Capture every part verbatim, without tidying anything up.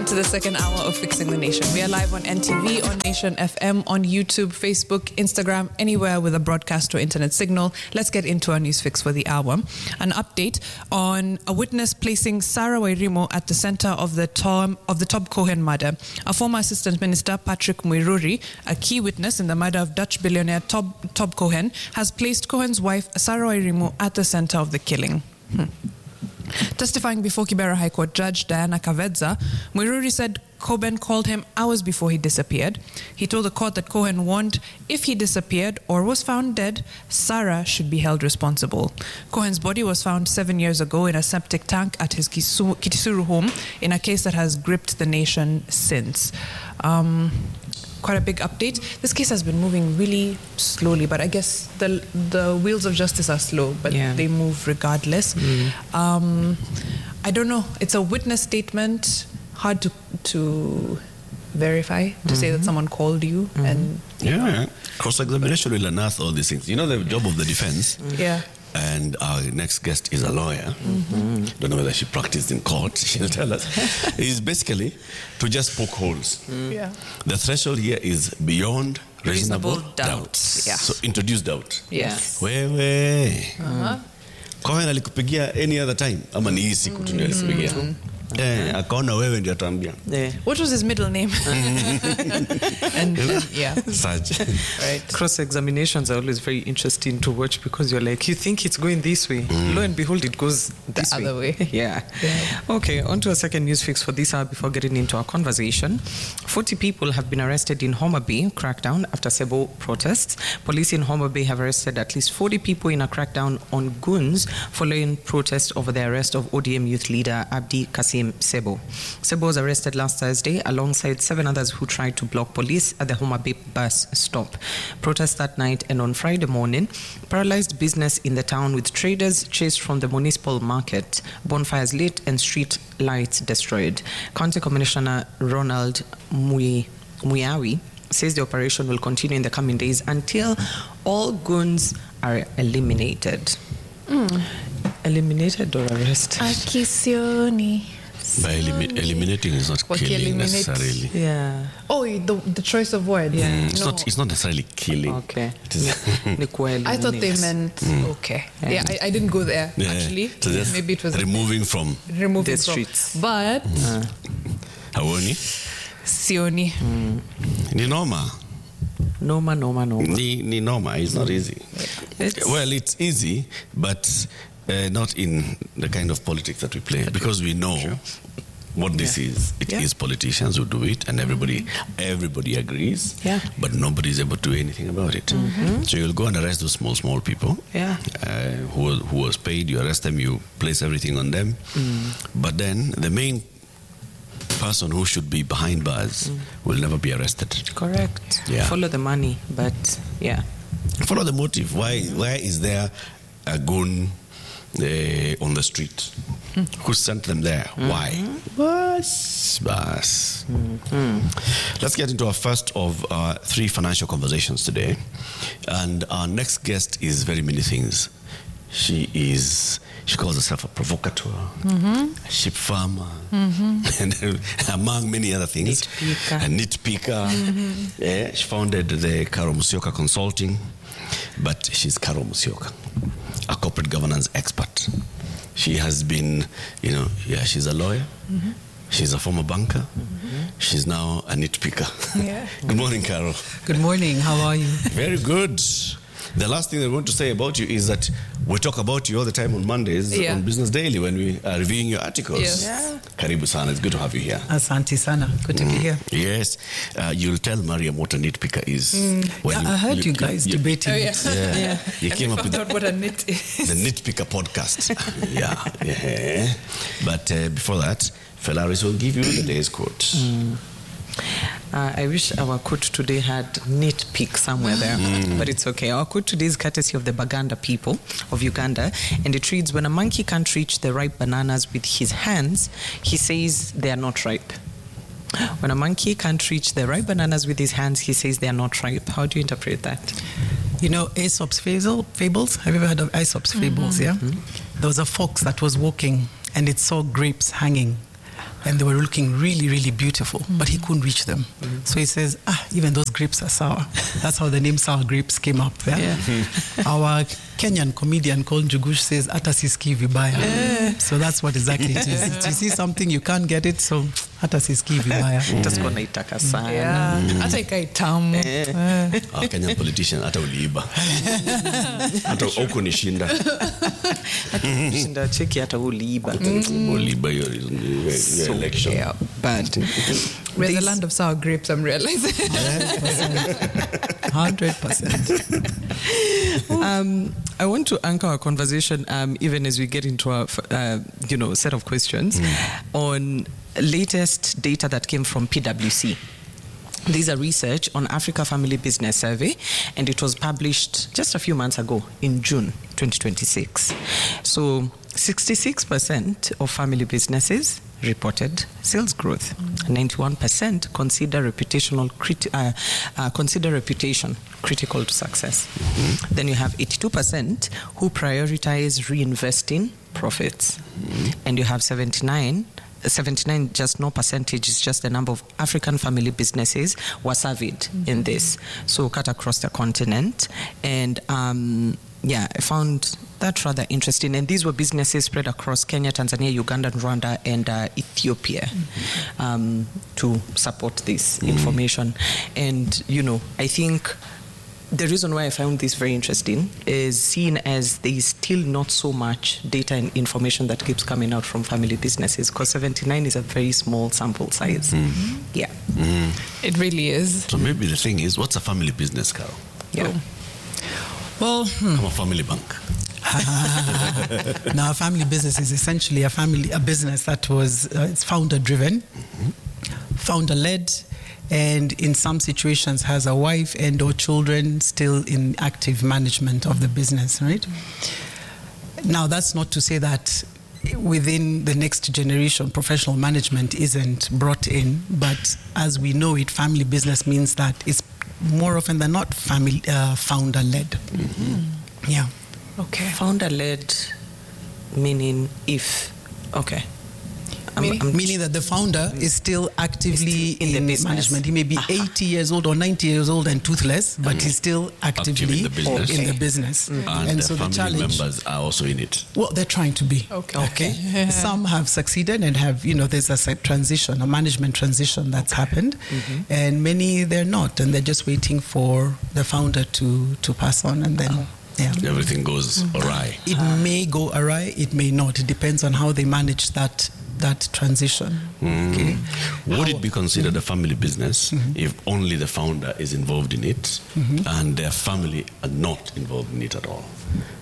to the second hour of Fixing the Nation. We are live on N T V, on Nation F M, on YouTube, Facebook, Instagram, anywhere with a broadcast or internet signal. Let's get into our news fix for the hour. An update on a witness placing Sarah Wairimu at the center of the Tom of the Tob Cohen murder. A former Assistant Minister, Patrick Muiruri, a key witness in the murder of Dutch billionaire Tob, Tob Cohen, has placed Cohen's wife, Sarah Wairimu, at the center of the killing. Hmm. Testifying before Kibera High Court Judge Diana Kavedza, Muiruri said Coben called him hours before he disappeared. He told the court that Cohen warned if he disappeared or was found dead, Sarah should be held responsible. Cohen's body was found seven years ago in a septic tank at his Kisu- Kitisuru home in a case that has gripped the nation since. Um... Quite a big update. This case has been moving really slowly, but I guess the the wheels of justice are slow, but yeah. they move regardless. Mm. Um, I don't know. It's a witness statement, hard to to verify, to mm-hmm. say that someone called you. Mm-hmm. and Yeah, yeah. Cross-examination will unearth all these things. You know the job of the defense? Yeah. And our next guest is a lawyer. Mm-hmm. Don't know whether she practiced in court. She'll tell us. It's basically to just poke holes. Mm. Yeah. The threshold here is beyond reasonable, reasonable doubt. doubt. Yeah. So introduce doubt. Yes. Wewe. Uh-huh. Cohen alikupigia any other time? Ama ni hii siku tu ndio alikupigia? Eh, akaona wewe ndio atambia. What was his middle name? and, and yeah. Such. Right. Cross-examinations are always very interesting to watch because you're like, you think it's going this way. Mm. Lo and behold, it goes this the way. other way. yeah. yeah. Okay, on to a second news fix for this hour before getting into our conversation. forty people have been arrested in Homa Bay crackdown after Sebo protests. Police in Homa Bay have arrested at least forty people in a crackdown on goons following protests over the arrest of O D M youth leader Abdi Kasim Sebo. Sebo was arrested last Thursday alongside seven others who tried to block police at the Homa Bay bus stop. Protests that night and on Friday morning paralyzed business in the town with traders chased from the municipal market, bonfires lit and street lights destroyed. County Commissioner Ronald Mui, Muyawi says the operation will continue in the coming days until all goons are eliminated. Mm. Eliminated or arrested? Akisioni. By elimi- eliminating is not What killing eliminates? necessarily. Yeah. Oh, the the choice of words. Yeah. Mm, it's no. not. It's not necessarily killing. Okay. It is I thought they meant mm. okay. Yeah, yeah I, I didn't go there yeah. actually. So just maybe it was removing from removing the from. streets. But uh. Hawoni Sioni. Mm. Ni noma. Noma, noma, noma. Ni, ni noma. It's not easy. It's well, it's easy, but uh, not in the kind of politics that we play, because we know sure. what this yeah. is. It yeah. is politicians who do it, and everybody everybody agrees, yeah. but nobody is able to do anything about it. Mm-hmm. So you'll go and arrest those small, small people yeah. uh, who, who was paid. You arrest them, you place everything on them. Mm. But then the main person who should be behind bars mm. will never be arrested. Correct. Yeah. Follow the money, but yeah. Follow the motive. Why? Why is there a goon uh, on the street? Mm. Who sent them there? Mm-hmm. Why? Bas, bas. Mm-hmm. Let's get into our first of uh, three financial conversations today, and our next guest is very many things. She is. She calls herself a provocateur, mm-hmm. a sheep farmer, mm-hmm. and among many other things, nitpicker. a nitpicker. Mm-hmm. Yeah, she founded the Karo Musyoka Consulting, but she's Karo Musyoka, a corporate governance expert. She has been, you know, yeah, she's a lawyer. Mm-hmm. She's a former banker. Mm-hmm. She's now a nitpicker. Yeah. Good morning, Karo. Good morning. How are you? Very good. The last thing I want to say about you is that we talk about you all the time on Mondays yeah. on Business Daily when we are reviewing your articles. Yes. Yeah. Karibu sana. It's good to have you here. Asante sana. Good to mm. be here. Yes. Uh, you'll tell Mariam what a nitpicker is. Mm. When I, you, I heard you, you guys you, debating. Oh, yeah. it. Yeah. yeah. You and came we up with out the, what a nit is. the Nitpicker podcast. yeah. yeah. But uh, before that, Felaris will give you the day's quote. Mm. Uh, I wish our quote today had nitpick somewhere there, mm. but it's okay. Our quote today is courtesy of the Baganda people of Uganda, and it reads, when a monkey can't reach the ripe bananas with his hands, he says they are not ripe. When a monkey can't reach the ripe bananas with his hands, he says they are not ripe. How do you interpret that? You know, Aesop's fables? Have you ever heard of Aesop's fables, mm-hmm. yeah? Mm-hmm. There was a fox that was walking, and it saw grapes hanging and they were looking really, really beautiful, mm-hmm. but he couldn't reach them. Mm-hmm. So he says, ah, even those grapes are sour. That's how the name Sour Grapes came up. Yeah? Yeah. Mm-hmm. Our Kenyan comedian called Njugush says, Ata siski vibaya. Yeah. So that's what exactly it is. If you see something, you can't get it, so Ata siski vibaya. Just gonna itaka sana. Yeah. Ata ikai tamu. Our Kenyan politician, Ata uliiba. Ata oko nishinda. Nishinda cheki ata uliiba. Uliiba your so, election. Yeah, bad. We're the land of sour grapes, I'm realizing. one hundred percent. um, I want to anchor our conversation, um, even as we get into our, uh, you know, set of questions mm. on latest data that came from P W C. These are research on Africa Family Business Survey, and it was published just a few months ago in June twenty twenty-six. So sixty-six percent of family businesses reported sales growth. Mm-hmm. ninety-one percent consider reputational criti- uh, uh, consider reputation critical to success. Mm-hmm. Then you have eighty-two percent who prioritize reinvesting profits. Mm-hmm. And you have seventy-nine seventy-nine, just no percentage, is just the number of African family businesses were surveyed mm-hmm. in this. So cut across the continent. And um, yeah, I found that rather interesting. And these were businesses spread across Kenya, Tanzania, Uganda, Rwanda, and uh, Ethiopia mm-hmm. um, to support this mm-hmm. information. And, you know, I think the reason why I found this very interesting is seen as there is still not so much data and information that keeps coming out from family businesses, because seventy-nine is a very small sample size. Mm-hmm. Yeah. Mm. It really is. So maybe the thing is, what's a family business, Carol? Yeah. Well, hmm. I'm a family bank. Now, a family business is essentially a family, a business that was uh, it's founder-driven, mm-hmm. founder-led, and in some situations has a wife and or children still in active management of the business, right? Mm-hmm. Now, that's not to say that within the next generation, professional management isn't brought in, but as we know it, family business means that it's more often than not family uh, founder-led. Mm-hmm. Yeah. Okay. Founder-led, meaning if, okay. Meaning, I'm, I'm meaning that the founder is still actively in, in the business. management. He may be uh-huh. eighty years old or ninety years old and toothless, but mm. he's still actively Active in the business. in the business. Mm. And, and the so family the challenge, members are also in it. Well, they're trying to be. Okay. Okay. Yeah. Some have succeeded and have, you know, there's a transition, a management transition that's okay. happened, mm-hmm. and many they're not, and they're just waiting for the founder to to pass on, and then. Oh. Yeah. Everything goes mm-hmm. awry. It uh, may go awry, it may not. It depends on how they manage that that transition. Mm. Okay. Would how, it be considered a family business mm-hmm. if only the founder is involved in it mm-hmm. and their family are not involved in it at all?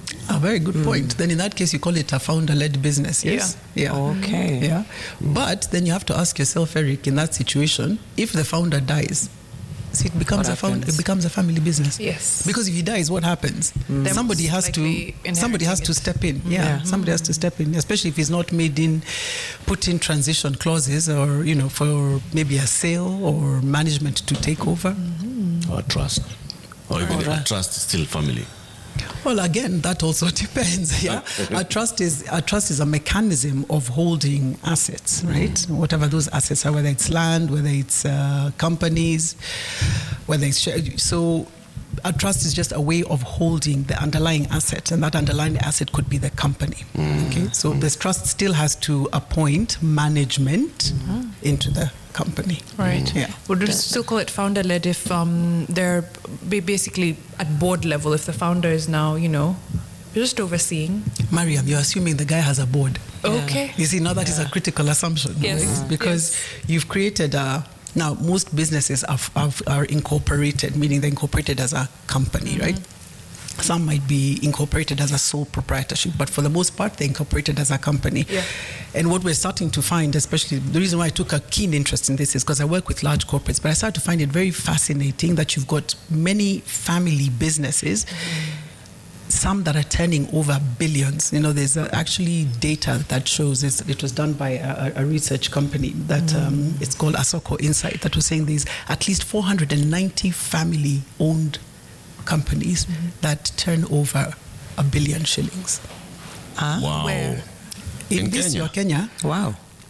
A very good mm. point. Then in that case, you call it a founder-led business, yes? Yeah. yeah. Okay. Yeah. Mm. But then you have to ask yourself, Eric, in that situation, if the founder dies, so it becomes what a found, it becomes a family business. Yes. Because if he dies, what happens? Mm. Somebody has to somebody has to step in. Yeah. yeah. Somebody has to step in, especially if he's not made in put in transition clauses or, you know, for maybe a sale or management to take over. Mm-hmm. Or trust. Or even or a trust is still family. Well, again, that also depends. Yeah, a trust is a trust is a mechanism of holding assets, right? Mm. Whatever those assets are, whether it's land, whether it's uh, companies, whether it's share- so. A trust is just a way of holding the underlying asset, and that underlying asset could be the company. Mm. Okay, so mm. this trust still has to appoint management mm. into the company. Right. Mm. Yeah. Would we still call it founder-led if um, they're basically at board level? If the founder is now, you know, just overseeing. Mariam, you're assuming the guy has a board. Okay. You see, now that yeah. is a critical assumption. Yes. Right? Because yes. you've created a. Now, most businesses are, are, are incorporated, meaning they're incorporated as a company, mm-hmm. right? Some might be incorporated as a sole proprietorship, but for the most part, they're incorporated as a company. Yeah. And what we're starting to find, especially the reason why I took a keen interest in this is because I work with large corporates, but I started to find it very fascinating that you've got many family businesses, mm-hmm. some that are turning over billions. You know, there's uh, actually data that shows this. It was done by a, a research company that mm. um, it's called Asoko Insight that was saying there's at least four hundred ninety family-owned companies mm-hmm. that turn over a billion shillings. Uh, wow. Where? In, in this Kenya? Kenya. Wow.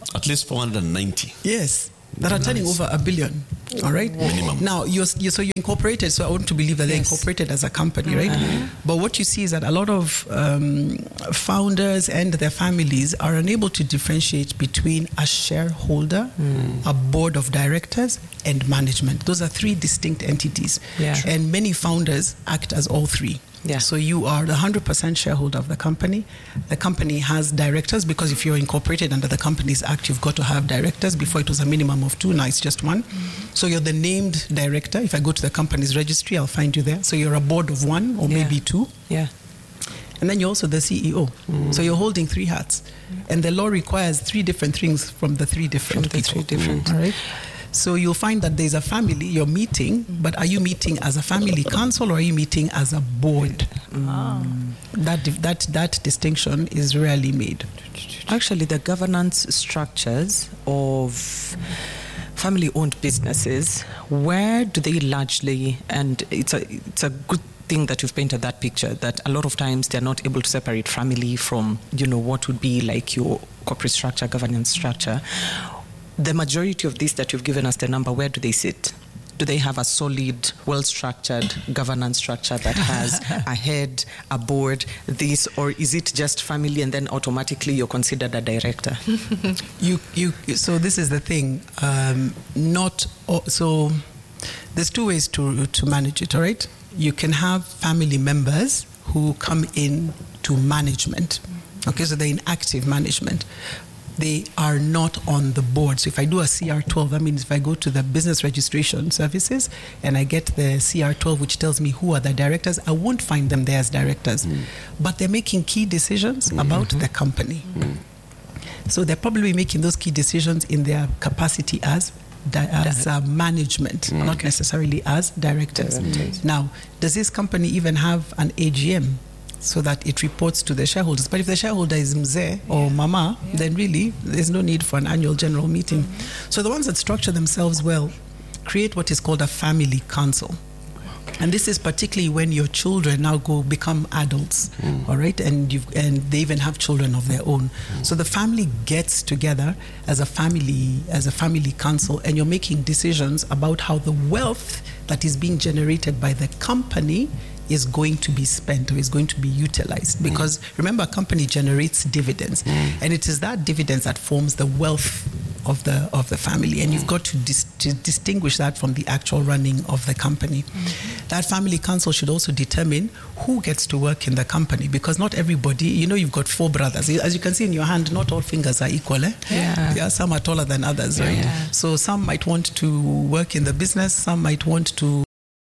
At least four hundred ninety. Yes. That are turning over a billion, all right? Minimum. Now, you're, you're, so you're incorporated, so I want to believe that they're Yes. incorporated as a company, right? Uh-huh. But what you see is that a lot of um, founders and their families are unable to differentiate between a shareholder, Mm. a board of directors, and management. Those are three distinct entities. Yeah. True. And many founders act as all three. Yeah. So you are the one hundred percent shareholder of the company. The company has directors, because if you're incorporated under the Companies Act, you've got to have directors. Before it was a minimum of two, now it's just one. Mm-hmm. So you're the named director. If I go to the company's registry, I'll find you there. So you're a board of one or Yeah. maybe two. Yeah. And then you're also the C E O. Mm. So you're holding three hats. Mm. And the law requires three different things from the three different From the people. three different. Mm. All right. So you'll find that there's a family, you're meeting, but are you meeting as a family council or are you meeting as a board? Mm. That, that, that distinction is rarely made. Actually, the governance structures of family-owned businesses, where do they largely, and it's a, it's a good thing that you've painted that picture, that a lot of times they're not able to separate family from, you know, what would be like your corporate structure, governance structure. The majority of these that you've given us the number, where do they sit? Do they have a solid, well-structured governance structure that has a head, a board, this, or is it just family and then automatically you're considered a director? you, you, so this is the thing. Um, not all, so there's two ways to to manage it. All right, you can have family members who come in to management. Okay, so they're in active management. They are not on the board. So if I do a C R twelve, that means if I go to the business registration services and I get the C R twelve, which tells me who are the directors, I won't find them there as directors. Mm. But they're making key decisions mm-hmm. about the company. Mm. So they're probably making those key decisions in their capacity as di- as uh, management, mm. not necessarily as directors. Mm. Now, does this company even have an A G M? So that it reports to the shareholders. But if the shareholder is mzee or yeah. mama, yeah. then really there's no need for an annual general meeting. Mm-hmm. So the ones that structure themselves well create what is called a family council. Okay. And this is particularly when your children now go become adults, mm. all right, and you and they even have children of their own. Mm. So the family gets together as a family, as a family council, and you're making decisions about how the wealth that is being generated by the company is going to be spent or is going to be utilized. Because mm. remember, a company generates dividends, mm. and it is that dividends that forms the wealth of the of the family, and mm. you've got to, dis- to distinguish that from the actual running of the company. Mm. That family council should also determine who gets to work in the company, because not everybody, you know, you've got four brothers. As you can see in your hand, not all fingers are equal. Eh? Yeah. yeah, some are taller than others, right? Yeah. So some might want to work in the business, some might want to